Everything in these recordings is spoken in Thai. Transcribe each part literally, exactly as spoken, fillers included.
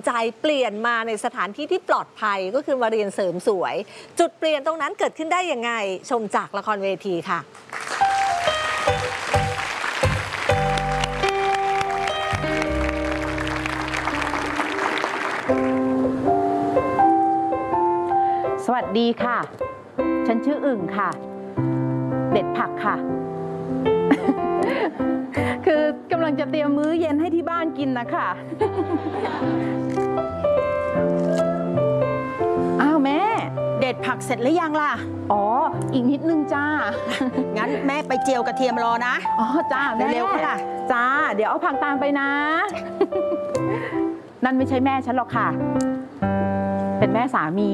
ใจเปลี่ยนมาในสถานที่ที่ปลอดภัยก็คือมาเรียนเสริมสวยจุดเปลี่ยนตรงนั้นเกิดขึ้นได้ยังไงชมจากละครเวทีค่ะสวัสดีค่ะฉันชื่ออึ่งค่ะเด็ดผักค่ะ คือกำลังจะเตรียมมื้อเย็นให้ที่บ้านกินนะคะอ้าวแม่เด็ดผักเสร็จหรือยังล่ะอ๋ออีกนิดนึงจ้างั้นแม่ไปเจียวกระเทียมรอนะอ๋อจ้าเร็วๆค่ะจ้าเดี๋ยวเอาผักตามไปนะ นั่นไม่ใช่แม่ฉันหรอกค่ะเป็นแม่สามี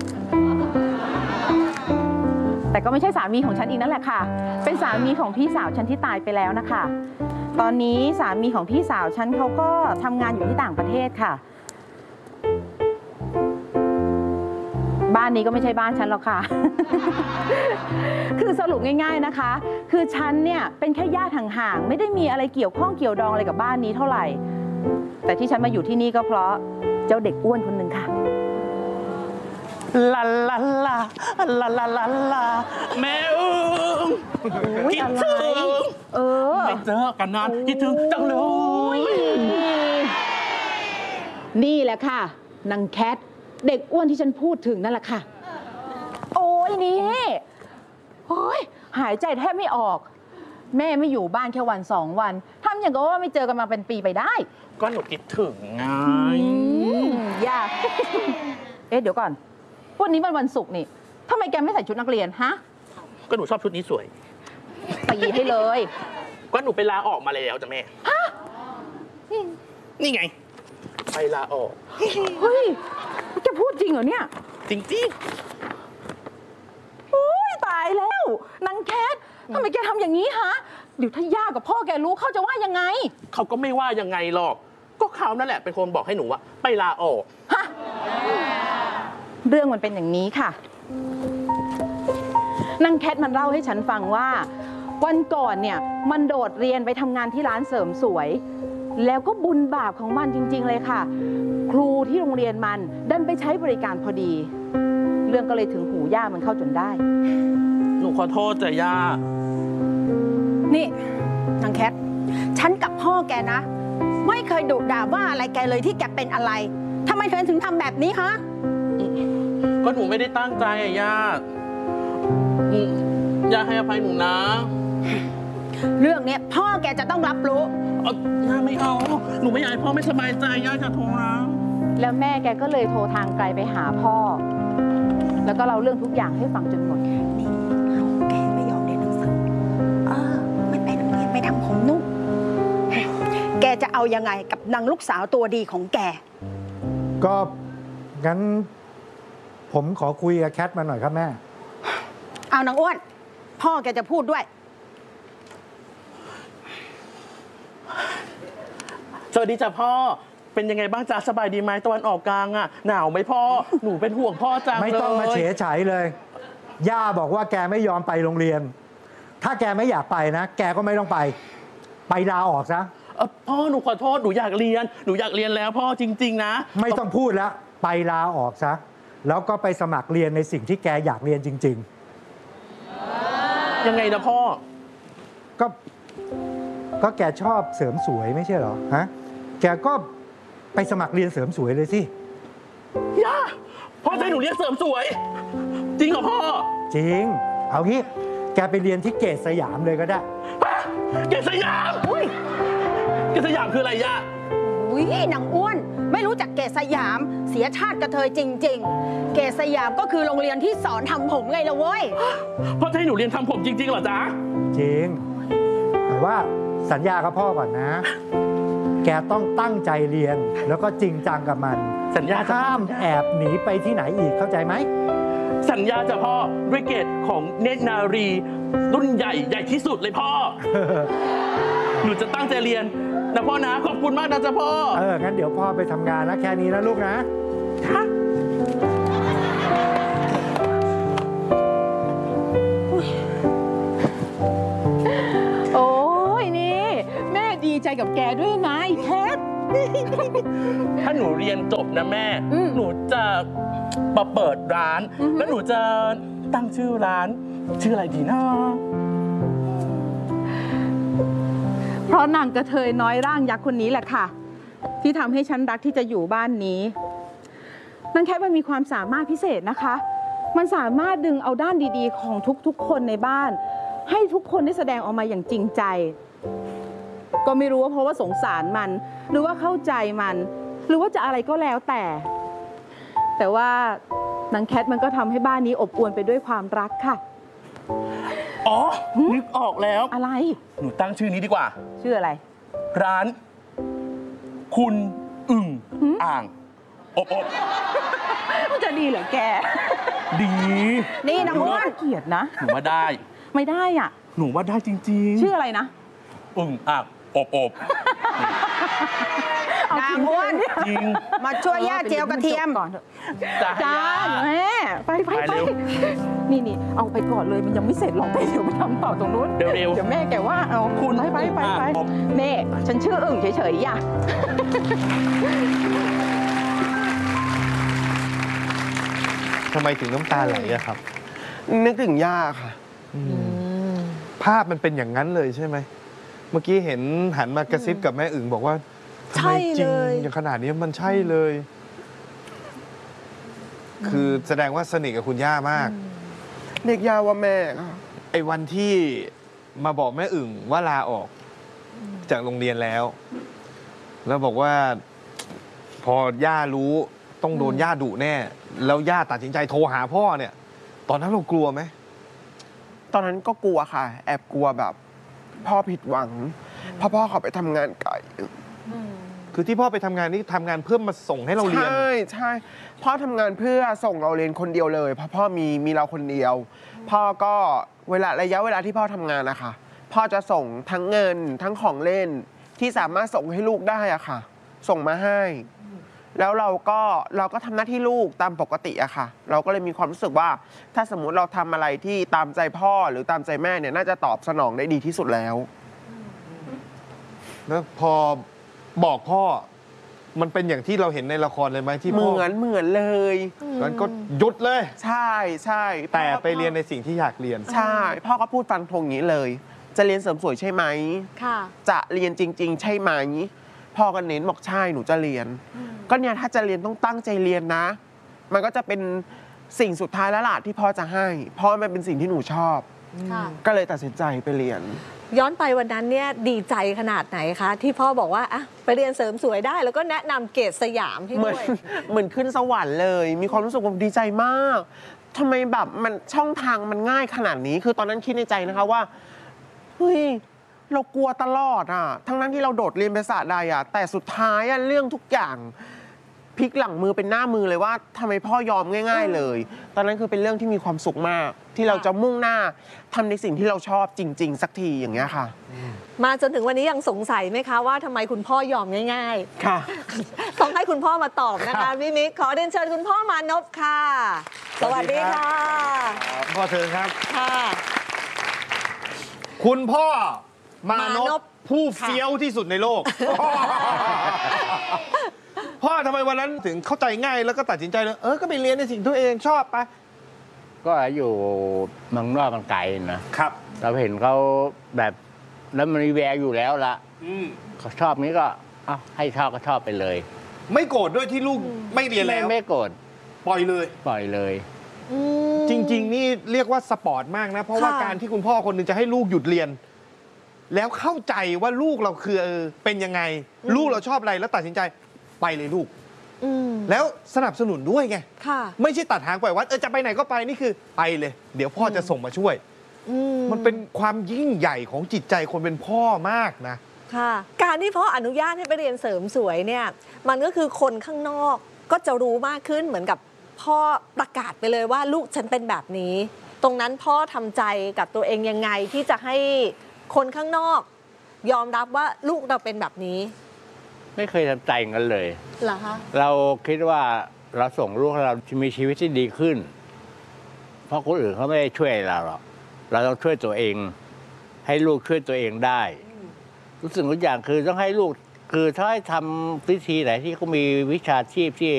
แต่ก็ไม่ใช่สามีของฉันอีกนั่นแหละค่ะเป็นสามีของพี่สาวฉันที่ตายไปแล้วนะคะตอนนี้สามีของพี่สาวฉันเขาก็ทำงานอยู่ที่ต่างประเทศค่ะบ้านนี้ก็ไม่ใช่บ้านฉันหรอกค่ะ คือสรุปง่ายๆนะคะคือฉันเนี่ยเป็นแค่ญาติห่างๆไม่ได้มีอะไรเกี่ยวข้องเกี่ยวดองอะไรกับบ้านนี้เท่าไหร่แต่ที่ฉันมาอยู่ที่นี่ก็เพราะเจ้าเด็กอ้วนคนหนึ่งค่ะลาลาลาลาลาลาลาแม่อึ้งคิดถึงเออไม่เจอกันนานคิดถึงจังเลยนี่แหละค่ะนางแคทเด็กอ้วนที่ฉันพูดถึงนั่นแหละค่ะโอ้ยนี่โอ้ยหายใจแทบไม่ออกแม่ไม่อยู่บ้านแค่วันสองวันทำอย่างก็ว่าไม่เจอกันมาเป็นปีไปได้ก็หนูคิดถึงไงยากเอ๊ะเดี๋ยวก่อนวันนี้มันวันศุกร์นี่ทำไมแกไม่ใส่ชุดนักเรียนฮะก็หนูชอบชุดนี้สวยตีให้เลยก็หนูไปลาออกมาแล้วจ้ะแม่ฮะนี่ไงไปลาออกเฮ้ยแกพูดจริงเหรอเนี่ยจริงจริงโอ้ยตายแล้วนางแคททำไมแกทำอย่างนี้ฮะเดี๋ยวถ้าย่ากับพ่อแกรู้เขาจะว่ายังไงเขาก็ไม่ว่ายังไงหรอกก็เขานั่นแหละเป็นคนบอกให้หนูว่าไปลาออกฮะเรื่องมันเป็นอย่างนี้ค่ะนางแคทมันเล่าให้ฉันฟังว่าวันก่อนเนี่ยมันโดดเรียนไปทำงานที่ร้านเสริมสวยแล้วก็บุญบาปของมันจริงๆเลยค่ะครูที่โรงเรียนมันดันไปใช้บริการพอดีเรื่องก็เลยถึงหูย่ามันเข้าจนได้หนูขอโทษจ้ะย่านี่นางแคทฉันกับพ่อแกนะไม่เคยดุด่าว่าอะไรแกเลยที่แกเป็นอะไรทำไมเธอถึงทำแบบนี้ฮะก็หนูไม่ได้ตั้งใจอะย่าย่าให้อภัยหนูนะเรื่องนี้พ่อแกจะต้องรับรู้ย่าไม่เอาหนูไม่อยากให้พ่อไม่สบายใจย่าจะโทรนะแล้วแม่แกก็เลยโทรทางไกลไปหาพ่อแล้วก็เล่าเรื่องทุกอย่างให้ฟังจนหมดนี่ลูกแกไม่ยอมเรียนหนังสือเออไม่ไปโรงเรียนไปทำผมนุ่มแกจะเอายังไงกับนางลูกสาวตัวดีของแกก็งั้นผมขอคุยกับแคทมาหน่อยครับแม่เอานางอ้วนพ่อแกจะพูดด้วยสวัสดีจ้ะพ่อเป็นยังไงบ้างจ๊ะสบายดีไหมตะวันออกกลางอ่ะหนาวไหมพ่อหนูเป็นห่วงพ่อจังเลยไม่ต้องมาเฉยเฉยเลยย่าบอกว่าแกไม่ยอมไปโรงเรียนถ้าแกไม่อยากไปนะแกก็ไม่ต้องไปไปลาออกซะพ่อหนูขอโทษหนูอยากเรียนหนูอยากเรียนแล้วพ่อจริงๆนะไม่ต้องพูดแล้วไปลาออกซะแล้วก็ไปสมัครเรียนในสิ่งที่แกอยากเรียนจริงๆยังไงนะพ่อก็ก็แกชอบเสริมสวยไม่ใช่เหรอฮะแกก็ไปสมัครเรียนเสริมสวยเลยสิย่าพ่อจะให้หนูเรียนเสริมสวยจริงเหรอพ่อจริงเอางี้แกไปเรียนที่เกษสยามเลยก็ได้เกษสยามเกษสยามคืออะไรย่าอุ้ยนางอ้วนไม่รู้จักเกษสยามเสียชาติกระเทยจริงๆเกษสยามก็คือโรงเรียนที่สอนทำผมไงล่ะเว้ยพ่อจะให้หนูเรียนทำผมจริงๆเหรอจ๊ะจริงแต่ว่าสัญญากับพ่อก่อนนะแกต้องตั้งใจเรียนแล้วก็จริงจังกับมันสัญญาห้ามแอบหนีไปที่ไหนอีกเข้าใจไหมสัญญาจ้ะพ่อด้วยเกรดของเนตรนารีรุ่นใหญ่ใหญ่ที่สุดเลยพ่อ หนูจะตั้งใจเรียนนะพ่อนะขอบคุณมากนะจ๊ะพ่อเอองั้นเดี๋ยวพ่อไปทำงานนะแค่นี้นะลูกนะค่ะโอ้ยนี่แม่ดีใจกับแกด้วยนะไอ้แคทถ้าหนูเรียนจบนะแม่อืมหนูจะมาเปิดร้านอือฮึแล้วหนูจะตั้งชื่อร้าน ชื่ออะไรดีนะเพราะนางกระเทยน้อยร่างยักษ์คนนี้แหละค่ะ ที่ทำให้ฉันรักที่จะอยู่บ้านนี้นางแคทมันมีความสามารถพิเศษนะคะ มันสามารถดึงเอาด้านดีๆ ของทุกๆ คนในบ้าน ให้ทุกคนได้แสดงออกมาอย่างจริงใจ ก็ไม่รู้ว่าเพราะว่าสงสารมัน หรือว่าเข้าใจมัน หรือว่าจะอะไรก็แล้วแต่ แต่ว่านางแคทมันก็ทำให้บ้านนี้อบอวลไปด้วยความรักค่ะอ๋อ นึกออกแล้วอะไรหนูตั้งชื่อนี้ดีกว่าชื่ออะไรร้าน คุณอึ่งหืมอ่างอบอบมันจะดีเหรอแกดีนี่นางอ้วนเกลียดนะหนูว่าได้ไม่ได้อ่ะหนูว่าได้จริงๆชื่ออะไรนะอึ่งอ่างอบอบนางอ้วนจริงมาช่วยย่าเจียวกระเทียมก่อนเถอะจ้าจ้าแม่ไปไปไปไปเร็วนี่นี่เอาไปก่อนเลยมันยังไม่เสร็จหรอกไปเดี๋ยวไปทำต่อตรงนู้นเร็วเดี๋ยวแม่แกว่าเอาคุณไปไปไปไปอ่ะผมเน่ฉันชื่ออึ่งเฉยๆอย่าทำไมถึงน้ำตาไหลอะครับนึกถึงย่าค่ะภาพมันเป็นอย่างนั้นเลยใช่ไหม เมื่อกี้เห็นหันมากระซิบกับแม่อึ่งบอกว่าทำไมจริงอย่างขนาดนี้มันใช่เลย คือแสดงว่าสนิทกับคุณย่ามากเรียกย่าว่าแม่ค่ะไอ้วันที่มาบอกแม่อึ่งว่าลาออกจากโรงเรียนแล้ว แล้วบอกว่า พอย่ารู้ต้องโดนย่าดุแน่ แล้วย่าตัดสินใจโทรหาพ่อเนี่ย ตอนนั้นเรากลัวไหมตอนนั้นก็กลัวค่ะ แอบกลัวแบบ พ่อผิดหวังเพราะพ่อเขาไปทำงานไกลคือที่พ่อไปทำงานนี่ทำงานเพื่อมาส่งให้เราเรียนใช่ใช่พ่อทำงานเพื่อส่งเราเรียนคนเดียวเลยเพราะพ่อมีมีเราคนเดียว พ่อก็เวลาระยะเวลาที่พ่อทำงานนะคะพ่อจะส่งทั้งเงินทั้งของเล่นที่สามารถส่งให้ลูกได้อะค่ะ ส่งมาให้ แล้วเราก็เราก็ทำหน้าที่ลูกตามปกติอะค่ะ เราก็เลยมีความรู้สึกว่า ถ้าสมมุติเราทำอะไรที่ตามใจพ่อหรือตามใจแม่เนี่ยน่าจะตอบสนองได้ดีที่สุดแล้วแล้วพอบอกพ่อ มันเป็นอย่างที่เราเห็นในละครเลยไหมที่เหพ่อมือนเหมือนเลยมันก็หยุดเลยใช่ใช่แต่ไปเรียนในสิ่งที่อยากเรียนใช่ พ่อก็พูดฟันธงอย่างนี้เลย จะเรียนเสริมสวยใช่ไหมค่ะจะเรียนจริง ๆ ใช่ไหมพ่อก็เน้นบอกใช่หนูจะเรียน ก็เนี่ยถ้าจะเรียนต้องตั้งใจเรียนนะ มันก็จะเป็นสิ่งสุดท้ายแล้วล่ะที่พ่อจะให้เพราะมันเป็นสิ่งที่หนูชอบค่ะก็เลยตัดสินใจไปเรียนย้อนไปวันนั้นเนี่ยดีใจขนาดไหนคะ ที่พ่อบอกว่าอ่ะไปเรียนเสริมสวยได้ แล้วก็แนะนำเกรดสยามให้เหมือนด้วยเหมือนขึ้นสวรรค์เลย มีความรู้สึกว่าดีใจมากทำไมแบบมันช่องทางมันง่ายขนาดนี้ คือตอนนั้นคิดในใจนะคะว่าเฮ้ยเรากลัวตลอดอ่ะ ทั้งนั้นที่เราโดดเรียนภาษาใดอ่ะ แต่สุดท้ายอ่ะเรื่องทุกอย่างพลิกหลังมือเป็นหน้ามือเลยว่าทำไมพ่อยอมง่าย ๆ เลย ตอนนั้นคือเป็นเรื่องที่มีความสุขมาก ที่เราจะมุ่งหน้าทำในสิ่งที่เราชอบจริง ๆ สักทีอย่างเงี้ยค่ะมาจนถึงวันนี้ยังสงสัยไหมคะว่าทำไมคุณพ่อยอมง่ายค่ะๆ ต้องให้คุณพ่อมาตอบนะคะพี่มิกขอเรียนเชิญคุณพ่อมานพค่ะ สวัสดีค่ะพ่อเชิญครับค่ะคุณพ่อมามาน นพพผู้เฟี้ยวที่สุดในโลก พ่อทำไมวันนั้นถึงเข้าใจง่ายแล้วก็ตัดสินใจเลยเออก็ไปเรียนในสิ่งที่ตัวเองชอบไปก็อยู่เมืองนอกมันไกลนะครับ เราเห็นเขาแบบแล้วมันมีแววอยู่แล้วละอืมเขาชอบนี้ก็เอาให้ชอบก็ชอบไปเลยไม่โกรธด้วยที่ลูกไม่เรียนไม่แล้วไม่โกรธปล่อยเลยปล่อยเลยอืมจริง ๆ นี่เรียกว่าสปอร์ตมากนะ เพราะว่าค่ะการที่คุณพ่อคนหนึงจะให้ลูกหยุดเรียน แล้วเข้าใจว่าลูกเราคือเป็นยังไง ลูกเราชอบอะไรแล้วตัดสินใจไปเลยลูกอืมแล้วสนับสนุนด้วยไงค่ะไม่ใช่ตัดหางปล่อยวัดเออจะไปไหนก็ไปนี่คือไปเลย เดี๋ยวพ่อจะส่งมาช่วยอืมันเป็นความยิ่งใหญ่ของจิตใจคนเป็นพ่อมากนะค่ะ การที่พ่ออนุญาตให้ไปเรียนเสริมสวยเนี่ย มันก็คือคนข้างนอกก็จะรู้มากขึ้นเหมือนกับพ่อประกาศไปเลยว่าลูกฉันเป็นแบบนี้ ตรงนั้นพ่อทำใจกับตัวเองยังไงที่จะให้คนข้างนอก ยอมรับว่าลูกเราเป็นแบบนี้ไม่เคยทำใจกันเลยเหรอคะเราคิดว่าเราส่งลูกให้เรามีชีวิตที่ดีขึ้น เพราะคนอื่นเขาไม่ได้ช่วยเราหรอกเราต้องช่วยตัวเอง ให้ลูกช่วยตัวเองได้ รู้สึกทุกอย่างคือต้องให้ลูกคือถ้าให้ทำพิธีไหนที่เขามีวิชาชีพที่